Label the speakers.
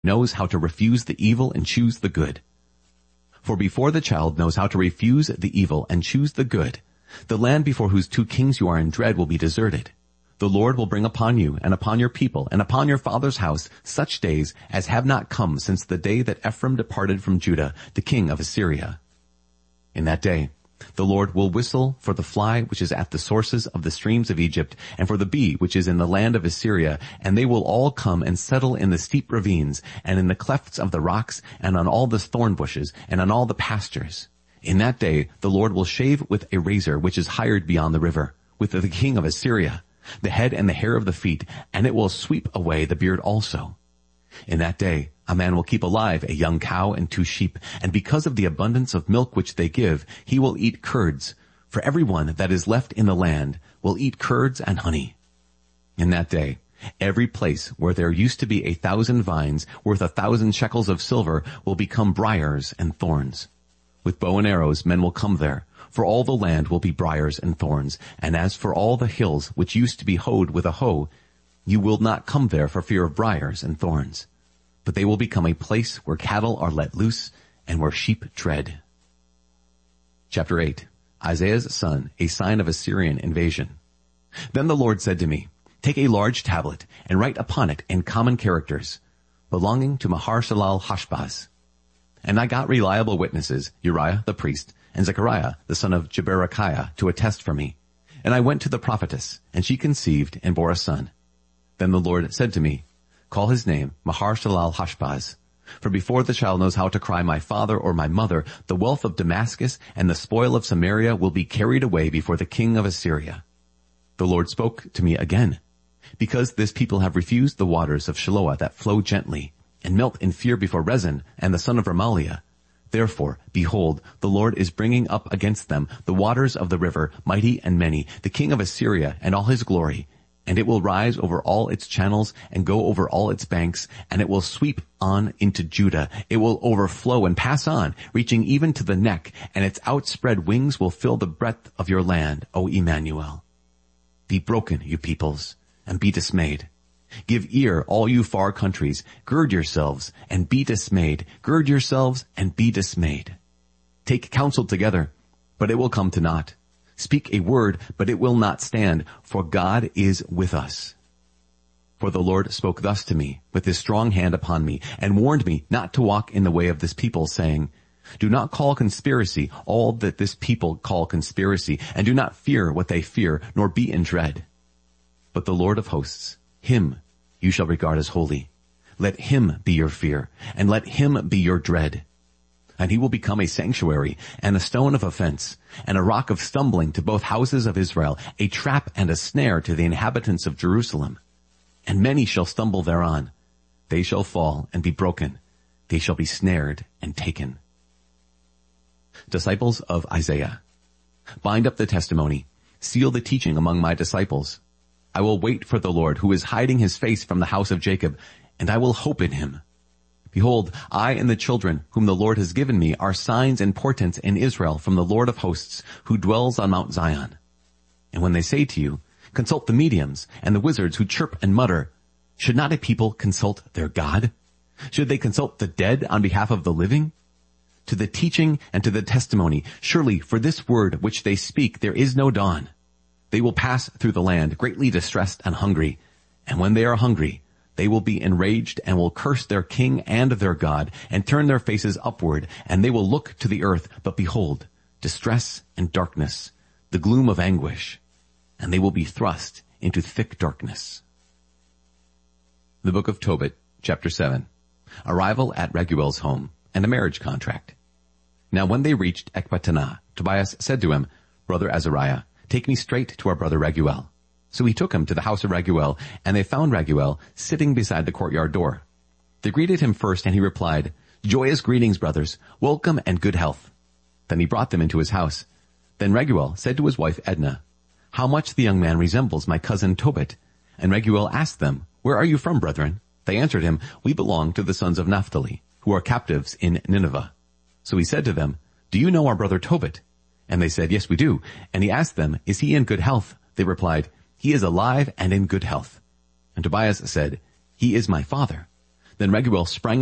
Speaker 1: knows how to refuse the evil and choose the good. For before the child knows how to refuse the evil and choose the good, the land before whose two kings you are in dread will be deserted. The Lord will bring upon you and upon your people and upon your father's house such days as have not come since the day that Ephraim departed from Judah, the king of Assyria. In that day, the Lord will whistle for the fly which is at the sources of the streams of Egypt, and for the bee which is in the land of Assyria, and they will all come and settle in the steep ravines, and in the clefts of the rocks, and on all the thorn bushes, and on all the pastures. In that day the Lord will shave with a razor which is hired beyond the river, with the king of Assyria, the head and the hair of the feet, and it will sweep away the beard also. In that day a man will keep alive a young cow and 2 sheep, and because of the abundance of milk which they give, he will eat curds, for everyone that is left in the land will eat curds and honey. In that day, every place where there used to be 1,000 vines worth 1,000 shekels of silver will become briars and thorns. With bow and arrows men will come there, for all the land will be briars and thorns, and as for all the hills which used to be hoed with a hoe, you will not come there for fear of briars and thorns. But they will become a place where cattle are let loose and where sheep tread. Chapter 8. Isaiah's son, a sign of Assyrian invasion. Then the Lord said to me, take a large tablet and write upon it in common characters, belonging to Maher-shalal-Hashbaz. And I got reliable witnesses, Uriah the priest and Zechariah the son of Jeberechiah, to attest for me. And I went to the prophetess, and she conceived and bore a son. Then the Lord said to me, call his name Maher-shalal-Hashbaz. For before the child knows how to cry my father or my mother, the wealth of Damascus and the spoil of Samaria will be carried away before the king of Assyria. The Lord spoke to me again. Because this people have refused the waters of Shiloah that flow gently, and melt in fear before Rezin and the son of Remaliah. Therefore, behold, the Lord is bringing up against them the waters of the river, mighty and many, the king of Assyria and all his glory. And it will rise over all its channels and go over all its banks, and it will sweep on into Judah. It will overflow and pass on, reaching even to the neck, and its outspread wings will fill the breadth of your land, O Emmanuel. Be broken, you peoples, and be dismayed. Give ear, all you far countries. Gird yourselves and be dismayed. Gird yourselves and be dismayed. Take counsel together, but it will come to naught. Speak a word, but it will not stand, for God is with us. For the Lord spoke thus to me, with his strong hand upon me, and warned me not to walk in the way of this people, saying, do not call conspiracy all that this people call conspiracy, and do not fear what they fear, nor be in dread. But the Lord of hosts, him you shall regard as holy. Let him be your fear, and let him be your dread. And he will become a sanctuary and a stone of offense and a rock of stumbling to both houses of Israel, a trap and a snare to the inhabitants of Jerusalem. And many shall stumble thereon. They shall fall and be broken. They shall be snared and taken. Disciples of Isaiah. Bind up the testimony. Seal the teaching among my disciples. I will wait for the Lord, who is hiding his face from the house of Jacob, and I will hope in him. Behold, I and the children whom the Lord has given me are signs and portents in Israel from the Lord of hosts, who dwells on Mount Zion. And when they say to you, consult the mediums and the wizards who chirp and mutter, should not a people consult their God? Should they consult the dead on behalf of the living? To the teaching and to the testimony, surely for this word which they speak there is no dawn. They will pass through the land, greatly distressed and hungry. And when they are hungry, they will be enraged and will curse their king and their God and turn their faces upward, and they will look to the earth, but behold, distress and darkness, the gloom of anguish, and they will be thrust into thick darkness. The Book of Tobit, Chapter 7. Arrival at Raguel's home and a marriage contract. Now when they reached Ecbatana, Tobias said to him, Brother Azariah, take me straight to our brother Raguel. So he took him to the house of Raguel, and they found Raguel sitting beside the courtyard door. They greeted him first, and he replied, Joyous greetings, brothers, welcome and good health. Then he brought them into his house. Then Raguel said to his wife Edna, How much the young man resembles my cousin Tobit. And Raguel asked them, Where are you from, brethren? They answered him, We belong to the sons of Naphtali, who are captives in Nineveh. So he said to them, Do you know our brother Tobit? And they said, Yes, we do. And he asked them, Is he in good health? They replied, He is alive and in good health. And Tobias said, He is my father. Then Raguel sprang